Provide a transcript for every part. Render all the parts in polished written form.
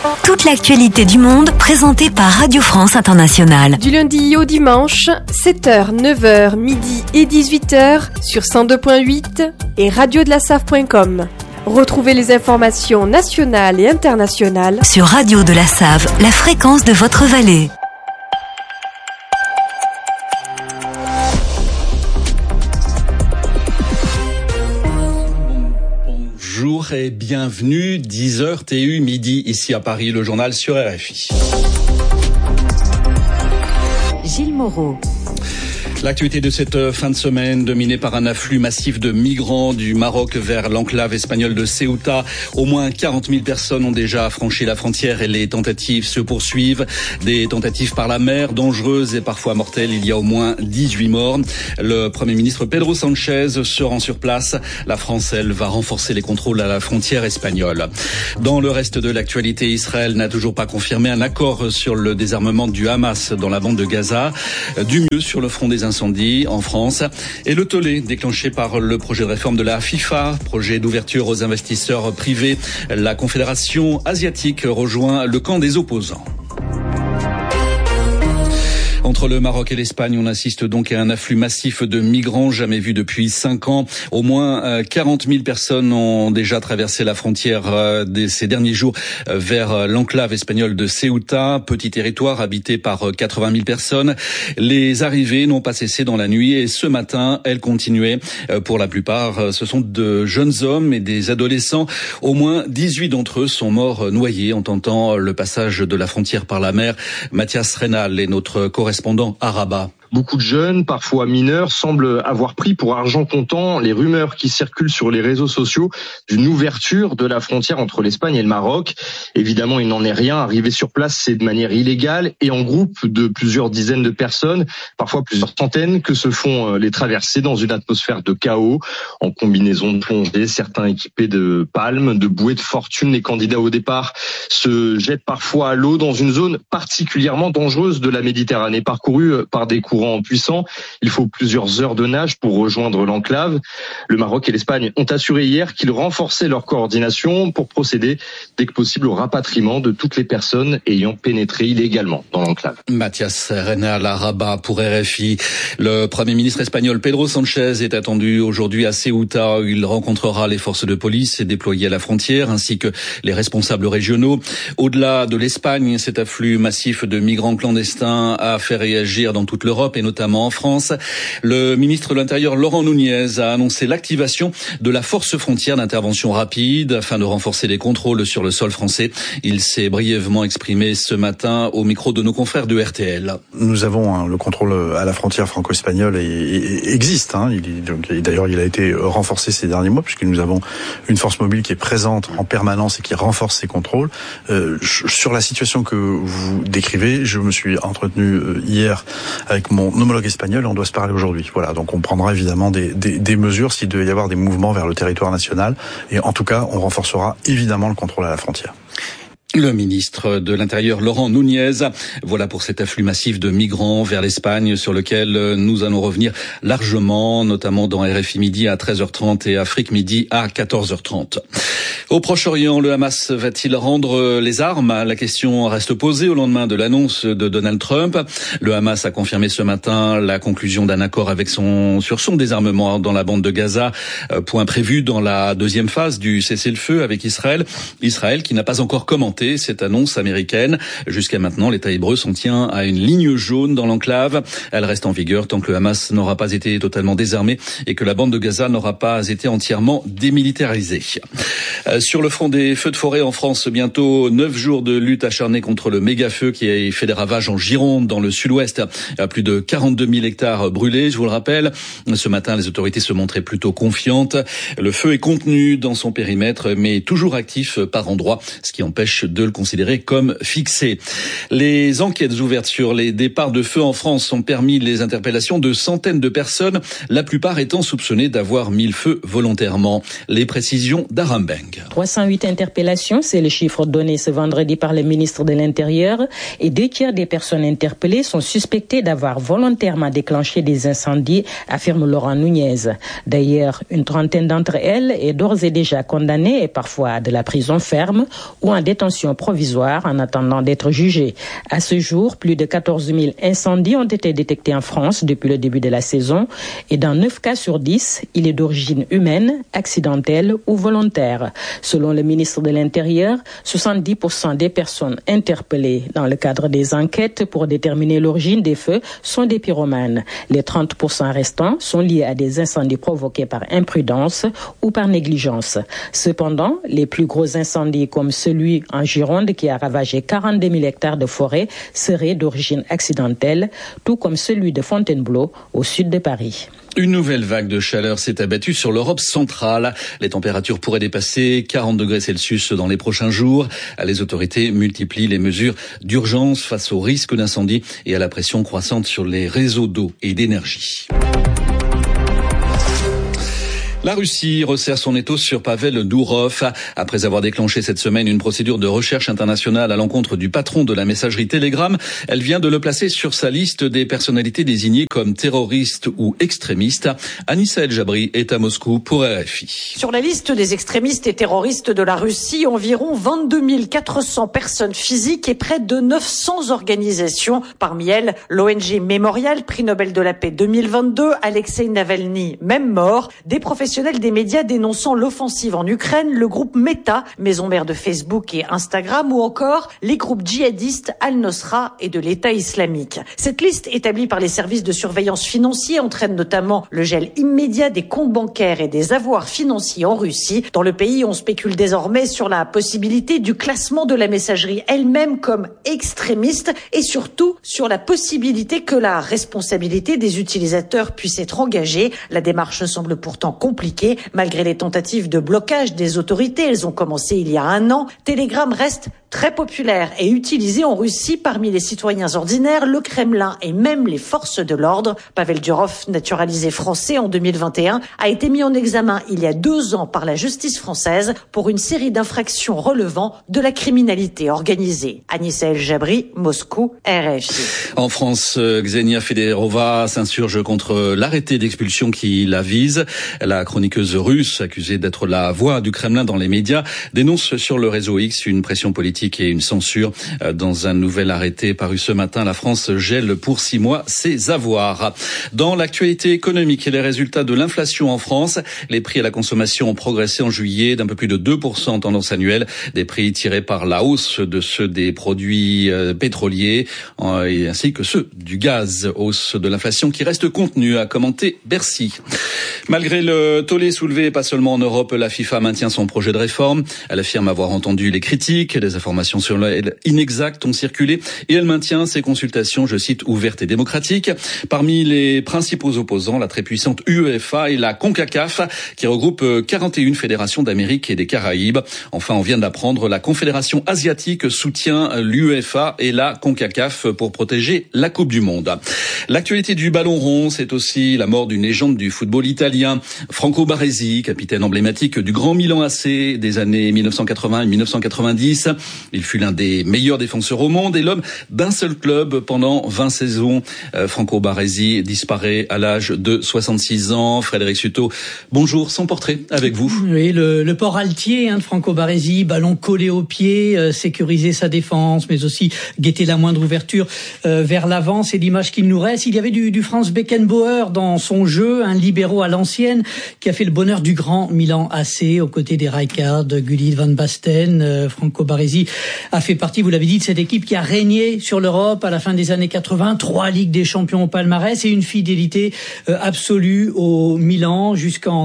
Toute l'actualité du monde présentée par Radio France Internationale. Du lundi au dimanche, 7h, 9h, midi et 18h sur 102.8 et radiodelaSave.com. Retrouvez les informations nationales et internationales sur Radio de la Save, la fréquence de votre vallée. Bonjour et bienvenue, 10h TU midi ici à Paris, le journal sur RFI. Gilles Moreau. L'actualité de cette fin de semaine dominée par un afflux massif de migrants du Maroc vers l'enclave espagnole de Ceuta. Au moins 40 000 personnes ont déjà franchi la frontière et les tentatives se poursuivent. Des tentatives par la mer, dangereuses et parfois mortelles. Il y a au moins 18 morts. Le Premier ministre Pedro Sánchez se rend sur place. La France, elle, va renforcer les contrôles à la frontière espagnole. Dans le reste de l'actualité, Israël n'a toujours pas confirmé un accord sur le désarmement du Hamas dans la bande de Gaza. Du mieux sur le front des incendies en France et le tollé déclenché par le projet de réforme de la FIFA, projet d'ouverture aux investisseurs privés. La Confédération asiatique rejoint le camp des opposants. Entre le Maroc et l'Espagne, on assiste donc à un afflux massif de migrants jamais vu depuis 5 ans. Au moins 40 000 personnes ont déjà traversé la frontière ces derniers jours vers l'enclave espagnole de Ceuta, petit territoire habité par 80 000 personnes. Les arrivées n'ont pas cessé dans la nuit et ce matin, elles continuaient. Pour la plupart, ce sont de jeunes hommes et des adolescents. Au moins 18 d'entre eux sont morts noyés en tentant le passage de la frontière par la mer. Mathias Reynal est notre correspondant à Rabat. Beaucoup de jeunes, parfois mineurs, semblent avoir pris pour argent comptant les rumeurs qui circulent sur les réseaux sociaux d'une ouverture de la frontière entre l'Espagne et le Maroc. Évidemment, il n'en est rien. Arriver sur place, c'est de manière illégale et en groupe de plusieurs dizaines de personnes, parfois plusieurs centaines, que se font les traversées dans une atmosphère de chaos, en combinaison de plongée, certains équipés de palmes, de bouées de fortune. Les candidats au départ se jettent parfois à l'eau dans une zone particulièrement dangereuse de la Méditerranée, parcourue par des courants puissant. Il faut plusieurs heures de nage pour rejoindre l'enclave. Le Maroc et l'Espagne ont assuré hier qu'ils renforçaient leur coordination pour procéder dès que possible au rapatriement de toutes les personnes ayant pénétré illégalement dans l'enclave. Mathias Reynal à Rabat pour RFI. Le Premier ministre espagnol Pedro Sánchez est attendu aujourd'hui à Ceuta où il rencontrera les forces de police déployées à la frontière ainsi que les responsables régionaux. Au-delà de l'Espagne, cet afflux massif de migrants clandestins a fait réagir dans toute l'Europe et notamment en France. Le ministre de l'Intérieur Laurent Nunez a annoncé l'activation de la force frontière d'intervention rapide afin de renforcer les contrôles sur le sol français. Il s'est brièvement exprimé ce matin au micro de nos confrères de RTL. Nous avons le contrôle à la frontière franco-espagnole et existe. D'ailleurs, il a été renforcé ces derniers mois puisque nous avons une force mobile qui est présente en permanence et qui renforce ces contrôles. Sur la situation que vous décrivez, je me suis entretenu hier avec mon homologue espagnol, on doit se parler aujourd'hui. Voilà, donc on prendra évidemment des mesures s'il devait y avoir des mouvements vers le territoire national. Et en tout cas, on renforcera évidemment le contrôle à la frontière. Le ministre de l'Intérieur, Laurent Nunez. Voilà pour cet afflux massif de migrants vers l'Espagne sur lequel nous allons revenir largement, notamment dans RFI Midi à 13h30 et Afrique Midi à 14h30. Au Proche-Orient, le Hamas va-t-il rendre les armes? La question reste posée au lendemain de l'annonce de Donald Trump. Le Hamas a confirmé ce matin la conclusion d'un accord sur son désarmement dans la bande de Gaza, point prévu dans la deuxième phase du cessez-le-feu avec Israël. Israël qui n'a pas encore commenté cette annonce américaine. Jusqu'à maintenant, l'État hébreu s'en tient à une ligne jaune dans l'enclave. Elle reste en vigueur tant que le Hamas n'aura pas été totalement désarmé et que la bande de Gaza n'aura pas été entièrement démilitarisée. Sur le front des feux de forêt en France, bientôt 9 jours de lutte acharnée contre le méga-feu qui a fait des ravages en Gironde, dans le sud-ouest. Plus de 42 000 hectares brûlés, je vous le rappelle. Ce matin, les autorités se montraient plutôt confiantes. Le feu est contenu dans son périmètre, mais toujours actif par endroits, ce qui empêche de le considérer comme fixé. Les enquêtes ouvertes sur les départs de feu en France ont permis les interpellations de centaines de personnes, la plupart étant soupçonnées d'avoir mis le feu volontairement. Les précisions d'Arambeng. 308 interpellations, c'est le chiffre donné ce vendredi par le ministre de l'Intérieur, et 2/3 des personnes interpellées sont suspectées d'avoir volontairement déclenché des incendies, affirme Laurent Nunez. D'ailleurs, une trentaine d'entre elles est d'ores et déjà condamnée et parfois à de la prison ferme ou en détention provisoire en attendant d'être jugée. À ce jour, plus de 14 000 incendies ont été détectés en France depuis le début de la saison et dans 9 cas sur 10, il est d'origine humaine, accidentelle ou volontaire. Selon le ministre de l'Intérieur, 70% des personnes interpellées dans le cadre des enquêtes pour déterminer l'origine des feux sont des pyromanes. Les 30% restants sont liés à des incendies provoqués par imprudence ou par négligence. Cependant, les plus gros incendies comme celui en Gironde qui a ravagé 42 000 hectares de forêt seraient d'origine accidentelle, tout comme celui de Fontainebleau au sud de Paris. Une nouvelle vague de chaleur s'est abattue sur l'Europe centrale. Les températures pourraient dépasser 40 degrés Celsius dans les prochains jours. Les autorités multiplient les mesures d'urgence face au risque d'incendie et à la pression croissante sur les réseaux d'eau et d'énergie. La Russie resserre son étau sur Pavel Dourov. Après avoir déclenché cette semaine une procédure de recherche internationale à l'encontre du patron de la messagerie Telegram, elle vient de le placer sur sa liste des personnalités désignées comme terroristes ou extrémistes. Anissa El Jabri est à Moscou pour RFI. Sur la liste des extrémistes et terroristes de la Russie, environ 22 400 personnes physiques et près de 900 organisations. Parmi elles, l'ONG Mémorial, prix Nobel de la paix 2022, Alexei Navalny, même mort, des professionnels des médias dénonçant l'offensive en Ukraine, le groupe Meta, maison mère de Facebook et Instagram, ou encore les groupes djihadistes Al-Nosra et de l'État islamique. Cette liste établie par les services de surveillance financiers entraîne notamment le gel immédiat des comptes bancaires et des avoirs financiers en Russie. Dans le pays, on spécule désormais sur la possibilité du classement de la messagerie elle-même comme extrémiste et surtout sur la possibilité que la responsabilité des utilisateurs puisse être engagée. La démarche semble pourtant compliquée. Malgré les tentatives de blocage des autorités, elles ont commencé il y a 1 an. Telegram reste très populaire et utilisé en Russie parmi les citoyens ordinaires, le Kremlin et même les forces de l'ordre. Pavel Durov, naturalisé français en 2021, a été mis en examen il y a 2 ans par la justice française pour une série d'infractions relevant de la criminalité organisée. Anissa El Jabri, Moscou, RFI. En France, Ksenia Federova s'insurge contre l'arrêté d'expulsion qui la vise. La chroniqueuse russe, accusée d'être la voix du Kremlin dans les médias, dénonce sur le réseau X une pression politique et une censure. Dans un nouvel arrêté paru ce matin, la France gèle pour 6 mois ses avoirs. Dans l'actualité économique et les résultats de l'inflation en France, les prix à la consommation ont progressé en juillet d'un peu plus de 2% en tendance annuelle. Des prix tirés par la hausse de ceux des produits pétroliers ainsi que ceux du gaz. Hausse de l'inflation qui reste contenue, a commenté Bercy. Malgré le tollé soulevé, pas seulement en Europe, la FIFA maintient son projet de réforme. Elle affirme avoir entendu les critiques, des informations sur elle inexactes ont circulé et elle maintient ses consultations, je cite, ouvertes et démocratiques. Parmi les principaux opposants, la très puissante UEFA et la CONCACAF qui regroupe 41 fédérations d'Amérique et des Caraïbes. Enfin, on vient d'apprendre, la Confédération asiatique soutient l'UEFA et la CONCACAF pour protéger la Coupe du Monde. L'actualité du ballon rond, c'est aussi la mort d'une légende du football italien, Franco Baresi, capitaine emblématique du Grand Milan AC des années 1980 et 1990. Il fut l'un des meilleurs défenseurs au monde et l'homme d'un seul club pendant 20 saisons. Franco Baresi disparaît à l'âge de 66 ans. Frédéric Suto, bonjour, son portrait avec vous. Oui, le port altier de Franco Baresi, ballon collé au pied, sécuriser sa défense, mais aussi guetter la moindre ouverture vers l'avant. C'est l'image qu'il nous reste. Il y avait du Franz Beckenbauer dans son jeu, un libéro à l'ancienne qui a fait le bonheur du Grand Milan AC aux côtés des Rijkaard, Gullit, Van Basten. Franco Baresi a fait partie, vous l'avez dit, de cette équipe qui a régné sur l'Europe à la fin des années 80, 3 Ligues des Champions au palmarès et une fidélité absolue au Milan jusqu'en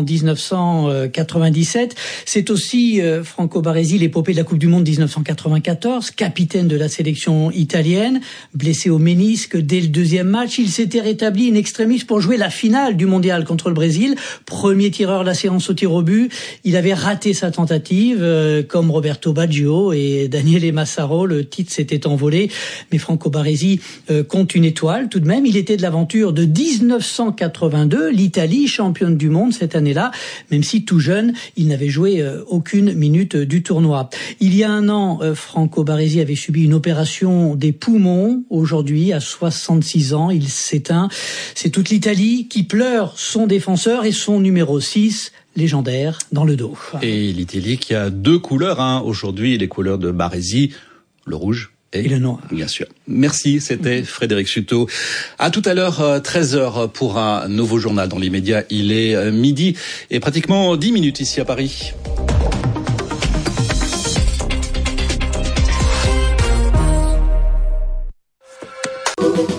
1997. C'est aussi Franco Baresi, l'épopée de la Coupe du Monde 1994, capitaine de la sélection italienne, blessé au ménisque dès le 2e match. Il s'était rétabli in extremis pour jouer la finale du mondial contre le Brésil. Premier tireur de la séance au tir au but. Il avait raté sa tentative, comme Roberto Baggio, et Daniele Massaro, le titre s'était envolé, mais Franco Baresi compte une étoile tout de même. Il était de l'aventure de 1982, l'Italie championne du monde cette année-là, même si tout jeune, il n'avait joué aucune minute du tournoi. Il y a un an, Franco Baresi avait subi une opération des poumons. Aujourd'hui, à 66 ans, il s'éteint. C'est toute l'Italie qui pleure son défenseur et son numéro 6, légendaire, dans le dos. Et l'Italie qui a deux couleurs, aujourd'hui, les couleurs de Baresi, le rouge et le noir. Bien sûr. Merci, c'était Frédéric Chuteau. À tout à l'heure, 13h pour un nouveau journal. Dans l'immédiat, il est midi et pratiquement 10 minutes ici à Paris.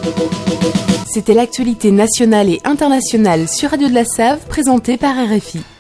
C'était l'actualité nationale et internationale sur Radio de la Save, présentée par RFI.